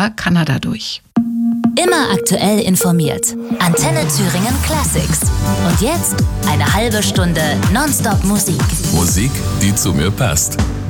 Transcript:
kann er dadurch. Immer aktuell informiert. Antenne Thüringen Classics. Und jetzt eine halbe Stunde Nonstop Musik. Musik, die zu mir passt.